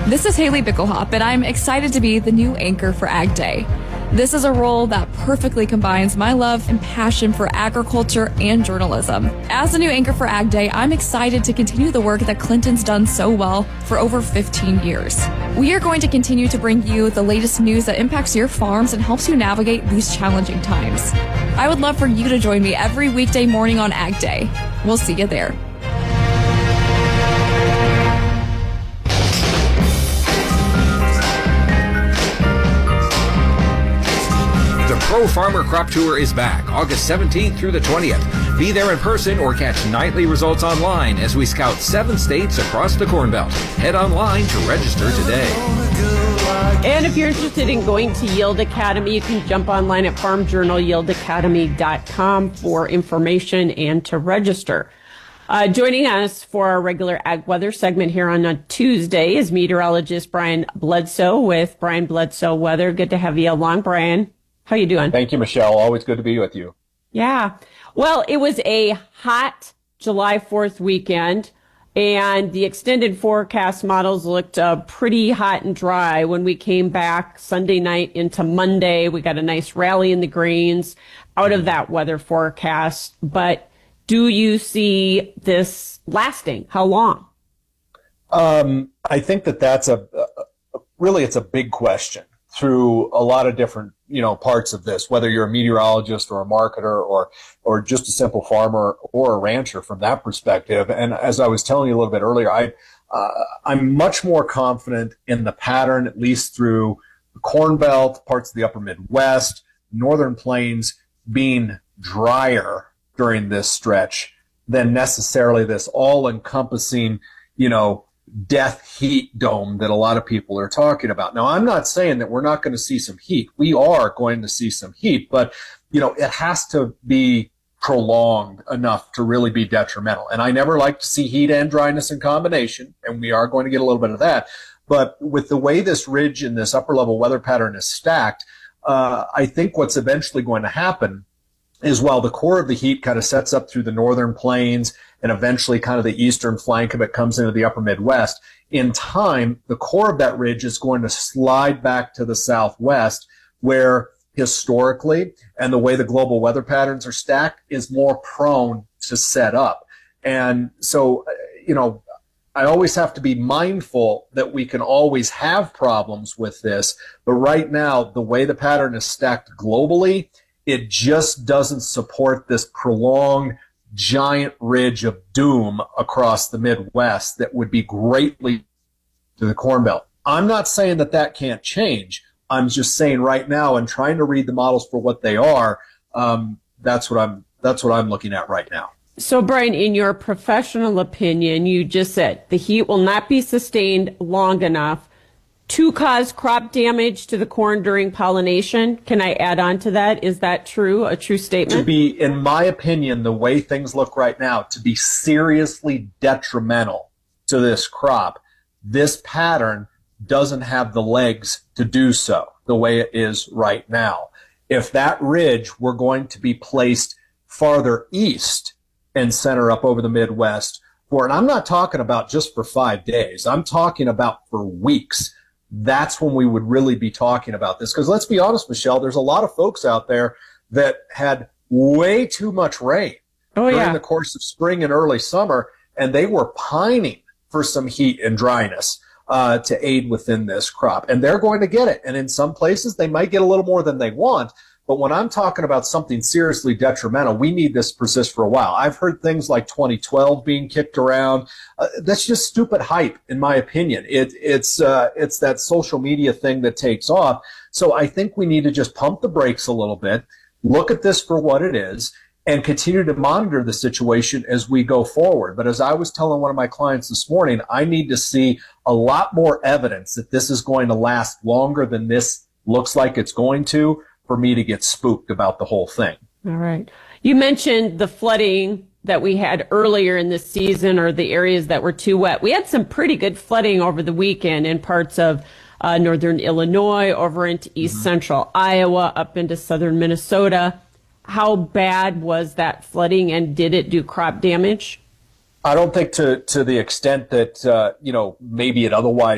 This is Haley Bickelhop, and I'm excited to be the new anchor for Ag Day. This is a role that perfectly combines my love and passion for agriculture and journalism. As the new anchor for Ag Day, I'm excited to continue the work that Clinton's done so well for over 15 years. We are going to continue to bring you the latest news that impacts your farms and helps you navigate these challenging times. I would love for you to join me every weekday morning on Ag Day. We'll see you there. Pro Farmer Crop Tour is back August 17th through the 20th. Be there in person or catch nightly results online as we scout 7 states across the Corn Belt. Head online to register today. And if you're interested in going to Yield Academy, you can jump online at farmjournalyieldacademy.com for information and to register. Joining us for our regular ag weather segment here on a Tuesday is meteorologist Brian Bledsoe with Brian Bledsoe Weather. Good to have you along, Brian. How you doing? Thank you, Michelle. Always good to be with you. Yeah. Well, it was a hot July 4th weekend, and the extended forecast models looked pretty hot and dry when we came back Sunday night into Monday. We got a nice rally in the grains out of that weather forecast. But do you see this lasting? How long? I think that's really it's a big question through a lot of different parts of this, whether you're a meteorologist or a marketer or just a simple farmer or a rancher from that perspective. And as I was telling you a little bit earlier, I'm much more confident in the pattern, at least through the Corn Belt, parts of the upper Midwest, Northern Plains being drier during this stretch than necessarily this all-encompassing, death heat dome that a lot of people are talking about. Now, I'm not saying that we're not going to see some heat. We are going to see some heat, but, it has to be prolonged enough to really be detrimental. And I never like to see heat and dryness in combination, and we are going to get a little bit of that. But with the way this ridge and this upper level weather pattern is stacked, I think what's eventually going to happen is while the core of the heat kind of sets up through the northern plains and eventually kind of the eastern flank of it comes into the upper Midwest, in time, the core of that ridge is going to slide back to the southwest where historically and the way the global weather patterns are stacked is more prone to set up. And so, I always have to be mindful that we can always have problems with this. But right now, the way the pattern is stacked globally, it just doesn't support this prolonged giant ridge of doom across the Midwest that would be greatly to the Corn Belt. I'm not saying that can't change. I'm just saying right now and trying to read the models for what they are. That's what I'm looking at right now. So, Brian, in your professional opinion, you just said the heat will not be sustained long enough to cause crop damage to the corn during pollination. Can I add on to that? Is that true? A true statement? To be, in my opinion, the way things look right now, to be seriously detrimental to this crop, this pattern doesn't have the legs to do so the way it is right now. If that ridge were going to be placed farther east and center up over the Midwest and I'm not talking about just for 5 days, I'm talking about for weeks, that's when we would really be talking about this. Because let's be honest, Michelle, there's a lot of folks out there that had way too much rain during the course of spring and early summer, and they were pining for some heat and dryness to aid within this crop. And they're going to get it. And in some places, they might get a little more than they want. But when I'm talking about something seriously detrimental, we need this to persist for a while. I've heard things like 2012 being kicked around. That's just stupid hype, in my opinion. It's that social media thing that takes off. So I think we need to just pump the brakes a little bit, look at this for what it is, and continue to monitor the situation as we go forward. But as I was telling one of my clients this morning, I need to see a lot more evidence that this is going to last longer than this looks like it's going to, for me to get spooked about the whole thing. All right. You mentioned the flooding that we had earlier in this season, or the areas that were too wet. We had some pretty good flooding over the weekend in parts of northern Illinois, over into east central Iowa, up into southern Minnesota. How bad was that flooding, and did it do crop damage? I don't think to the extent that, maybe it otherwise